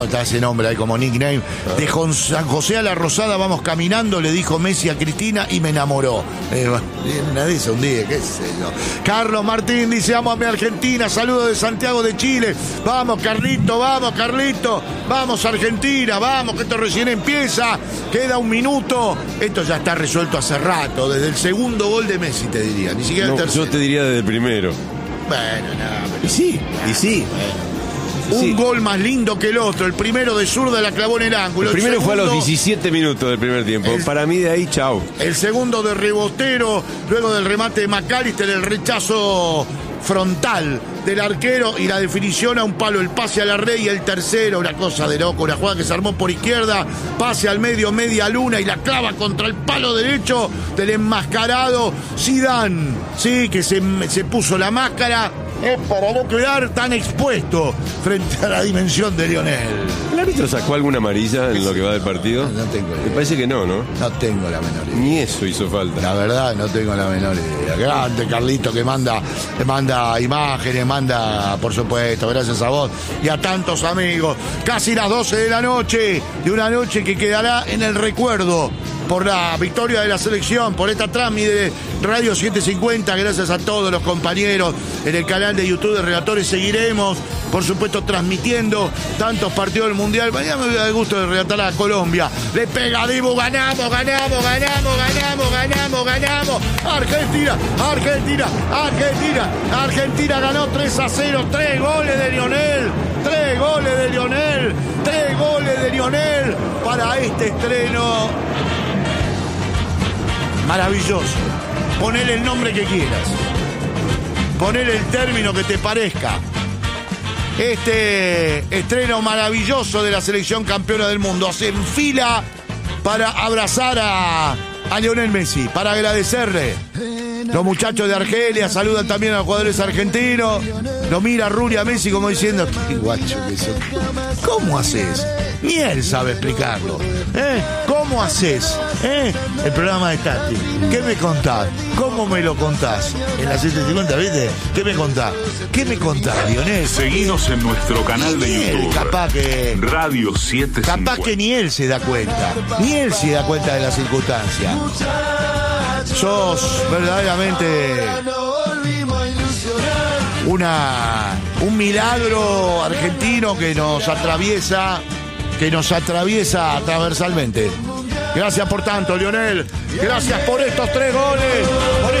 está ese nombre ahí como nickname, de San José a la Rosada vamos caminando, le dijo Messi a Cristina y me enamoró. Una de esas un día, qué sé yo. Carlos Martín dice, amo a mi Argentina, saludos de Santiago de Chile. Vamos Carlito, vamos Argentina, vamos, que esto recién empieza, queda un minuto. Esto ya está resuelto hace rato, desde el segundo gol de Messi te diría, ni siquiera el tercero. Yo te diría desde el primero. Bueno, nada. Y sí. Un gol más lindo que el otro. El primero de zurda la clavó en el ángulo. El primero fue a los 17 minutos del primer tiempo. Para mí de ahí, chau. El segundo de rebotero, luego del remate de McAllister, el rechazo frontal del arquero y la definición a un palo, el pase a la red y el tercero, una cosa de loco, una jugada que se armó por izquierda, pase al medio, media luna y la clava contra el palo derecho del enmascarado Zidane, sí, que se puso la máscara para no quedar tan expuesto frente a la dimensión de Lionel. ¿El árbitro sacó alguna amarilla en lo que va del partido? No tengo idea. Me parece que no, ¿no? No tengo la menor idea. Ni eso hizo falta. La verdad, no tengo la menor idea. Grande Carlito que manda imágenes, manda, por supuesto, gracias a vos y a tantos amigos. Casi las 12 de la noche, de una noche que quedará en el recuerdo por la victoria de la selección, por esta transmisión de Radio 750, gracias a todos los compañeros en el canal de YouTube de Relatores. Seguiremos, por supuesto, transmitiendo tantos partidos del Mundial. Mañana me voy a dar el gusto de relatar a Colombia. Le pega Dibu, ganamos. Argentina ganó 3-0, 3 goles de Lionel para este estreno maravilloso. Ponele el nombre que quieras, ponele el término que te parezca. Este estreno maravilloso de la selección campeona del mundo se enfila para abrazar a Lionel Messi, para agradecerle. Los muchachos de Argelia saludan también a los jugadores argentinos. Lo mira Ruri a Messi como diciendo, qué guacho que sos. ¿Cómo haces? Ni él sabe explicarlo. ¿Cómo haces? El programa de Tati. ¿Qué me contás? ¿Cómo me lo contás? En la 750, ¿viste? ¿Qué me contás, Lionel? Seguinos en nuestro canal de YouTube. Capaz que Radio 750. Capaz que ni él se da cuenta. Ni él se da cuenta de la circunstancia. Sos verdaderamente un milagro argentino que nos atraviesa transversalmente. Gracias por tanto, Lionel. Gracias por estos 3 goles.